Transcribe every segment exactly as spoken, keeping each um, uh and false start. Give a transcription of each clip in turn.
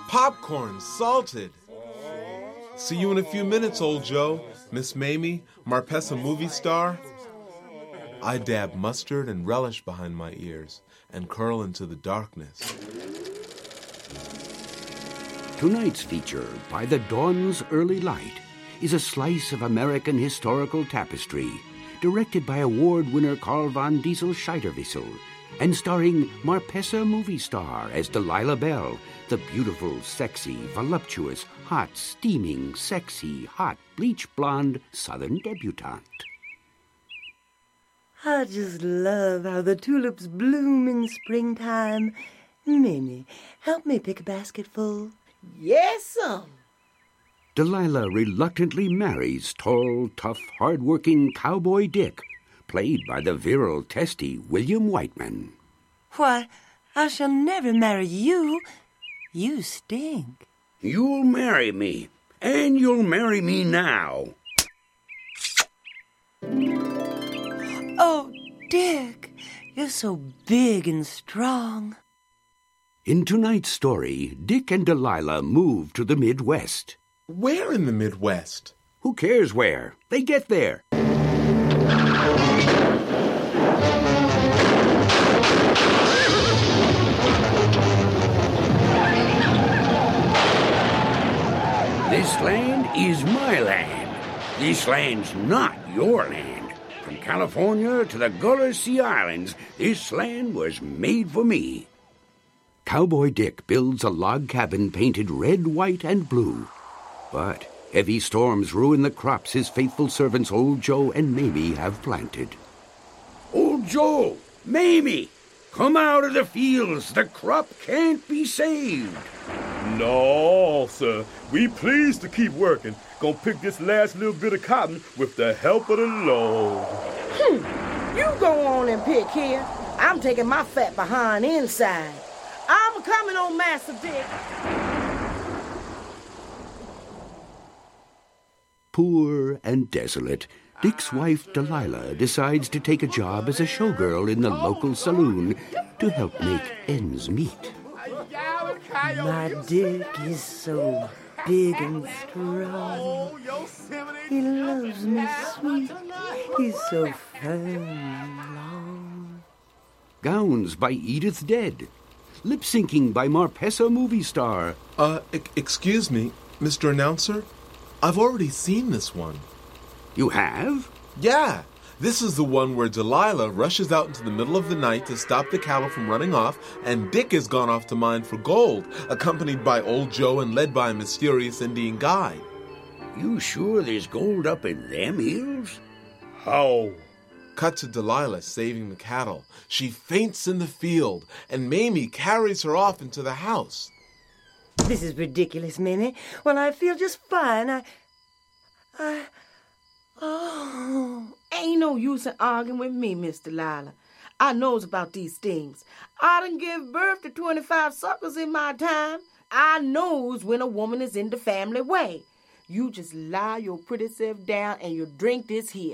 Popcorn, salted. See you in a few minutes, old Joe. Miss Mamie, Marpessa movie star. I dab mustard and relish behind my ears and curl into the darkness. Tonight's feature, By the Dawn's Early Light, is a slice of American historical tapestry, directed by award winner Carl von Diesel Scheiderwissel, and starring Marpessa movie star as Delilah Bell, the beautiful, sexy, voluptuous, hot, steaming, sexy, hot, bleach blonde Southern debutante. I just love how the tulips bloom in springtime. Mamie, help me pick a basketful. Yes, sir. Delilah reluctantly marries tall, tough, hard-working Cowboy Dick, played by the virile, testy William Whiteman. Why, I shall never marry you. You stink. You'll marry me, and you'll marry me now. Oh, Dick, you're so big and strong. In tonight's story, Dick and Delilah move to the Midwest. Where in the Midwest? Who cares where? They get there. This land is my land. This land's not your land. From California to the Gullah Sea Islands, this land was made for me. Cowboy Dick builds a log cabin painted red, white, and blue. But heavy storms ruin the crops his faithful servants Old Joe and Mamie have planted. Old Joe, Mamie, come out of the fields. The crop can't be saved. No, sir. We pleased to keep working. Gonna pick this last little bit of cotton with the help of the Lord. Hmm. You go on and pick here. I'm taking my fat behind inside. I'm coming on, Master Dick. Poor and desolate, Dick's wife Delilah decides to take a job as a showgirl in the local saloon to help make ends meet. My Dick is so big and strong. He loves me sweet. He's so firm and long. Gowns by Edith Dead. Lip-syncing by Marpessa movie star. Uh, e- excuse me, Mister Announcer? I've already seen this one. You have? Yeah. This is the one where Delilah rushes out into the middle of the night to stop the cattle from running off, and Dick has gone off to mine for gold, accompanied by Old Joe and led by a mysterious Indian guide. You sure there's gold up in them hills? How? Cut to Delilah saving the cattle. She faints in the field, and Mamie carries her off into the house. This is ridiculous, Mamie. Well, I feel just fine. I... I... Oh, ain't no use in arguing with me, Miss Delilah. I knows about these things. I done give birth to twenty-five suckers in my time. I knows when a woman is in the family way. You just lie your pretty self down and you drink this here.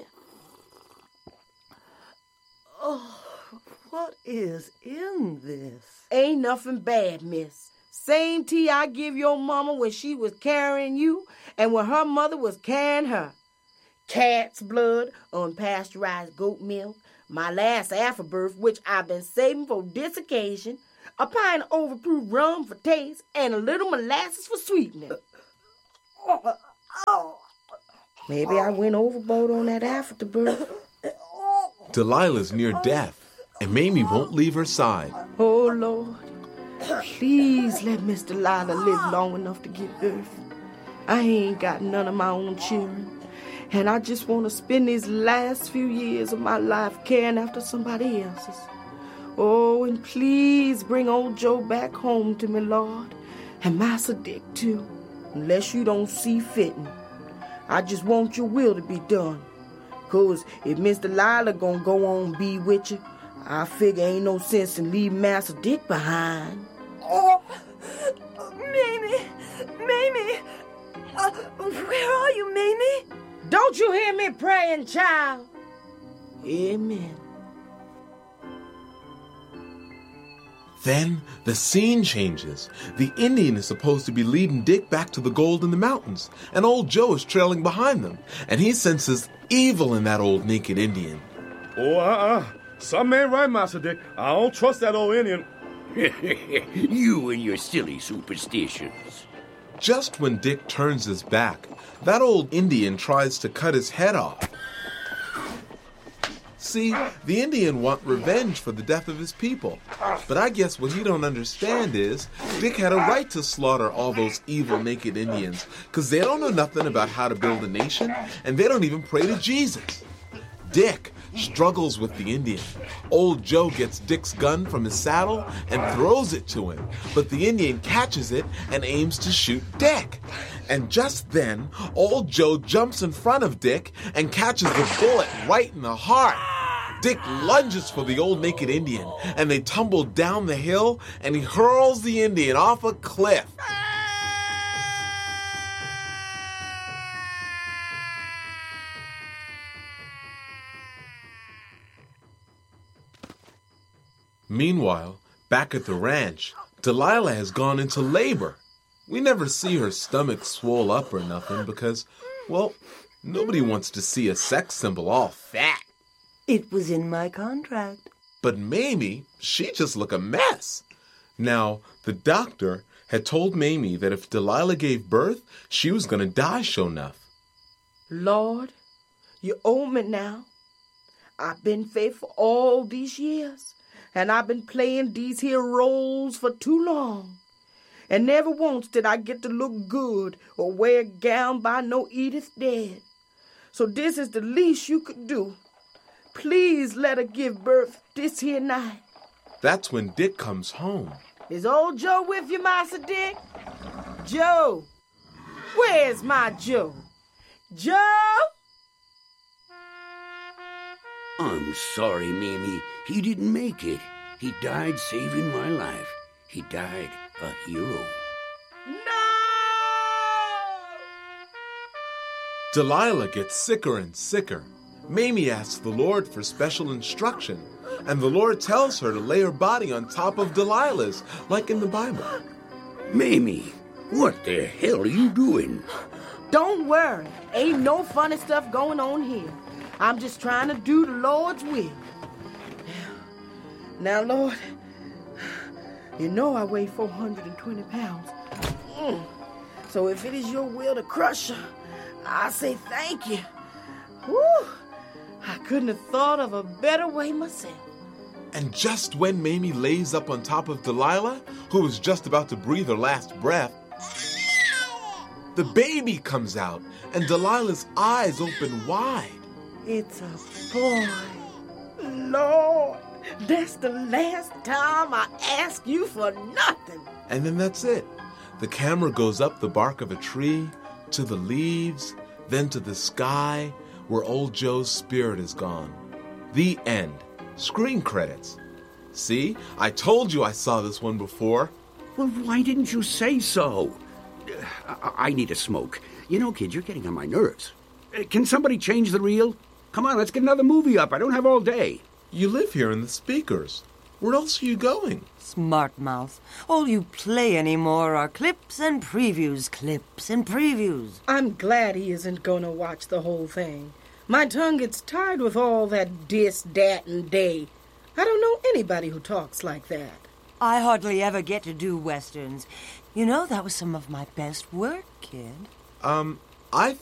Oh, what is in this? Ain't nothing bad, miss. Same tea I give your mama when she was carrying you and when her mother was carrying her. Cat's blood, unpasteurized goat milk, my last afterbirth, which I've been saving for this occasion, a pint of overproof rum for taste, and a little molasses for sweetening. Maybe I went overboard on that afterbirth. Delilah's near death, and Mamie won't leave her side. Oh, Lord, please let Miss Delilah live long enough to give birth. I ain't got none of my own children. And I just want to spend these last few years of my life caring after somebody else's. Oh, and please bring old Joe back home to me, Lord. And Master Dick, too, unless you don't see fitting. I just want your will to be done. Because if Miss Delilah gonna go on be with you, I figure ain't no sense in leaving Master Dick behind. Oh, Mamie, Mamie, uh, where are you, Mamie? Don't you hear me praying, child? Amen. Then the scene changes. The Indian is supposed to be leading Dick back to the gold in the mountains, and old Joe is trailing behind them, and he senses evil in that old naked Indian. Oh, uh-uh. Something ain't right, Master Dick. I don't trust that old Indian. You and your silly superstitions. Just when Dick turns his back, that old Indian tries to cut his head off. See, the Indian want revenge for the death of his people. But I guess what he don't understand is Dick had a right to slaughter all those evil naked Indians, because they don't know nothing about how to build a nation, and they don't even pray to Jesus. Dick struggles with the Indian. Old Joe gets Dick's gun from his saddle and throws it to him, but the Indian catches it and aims to shoot Dick. And just then, old Joe jumps in front of Dick and catches the bullet right in the heart. Dick lunges for the old naked Indian, and they tumble down the hill, and he hurls the Indian off a cliff. Meanwhile, back at the ranch, Delilah has gone into labor. We never see her stomach swole up or nothing because, well, nobody wants to see a sex symbol all fat. It was in my contract. But Mamie, she just look a mess. Now, the doctor had told Mamie that if Delilah gave birth, she was going to die sure enough. Lord, you owe me now. I've been faithful all these years, and I've been playing these here roles for too long. And never once did I get to look good or wear a gown by no Edith dead. So this is the least you could do. Please let her give birth this here night. That's when Dick comes home. Is old Joe with you, Master Dick? Joe! Where's my Joe? Joe! I'm sorry, Mamie. He didn't make it. He died saving my life. He died a hero. No! Delilah gets sicker and sicker. Mamie asks the Lord for special instruction, and the Lord tells her to lay her body on top of Delilah's, like in the Bible. Mamie, what the hell are you doing? Don't worry. Ain't no funny stuff going on here. I'm just trying to do the Lord's will. Now, Lord, you know I weigh four hundred twenty pounds. Mm. So if it is your will to crush her, I say thank you. Whew. I couldn't have thought of a better way myself. And just when Mamie lays up on top of Delilah, who was just about to breathe her last breath, the baby comes out, and Delilah's eyes open wide. It's a boy. Lord, that's the last time I ask you for nothing. And then that's it. The camera goes up the bark of a tree, to the leaves, then to the sky, where old Joe's spirit is gone. The end. Screen credits. See? I told you I saw this one before. Well, why didn't you say so? Uh, I, I need a smoke. You know, kid, you're getting on my nerves. Uh, can somebody change the reel? Come on, let's get another movie up. I don't have all day. You live here in the speakers. Where else are you going? Smart mouth. All you play anymore are clips and previews, clips and previews. I'm glad he isn't going to watch the whole thing. My tongue gets tired with all that dis, dat, and day. I don't know anybody who talks like that. I hardly ever get to do westerns. You know, that was some of my best work, kid. Um, I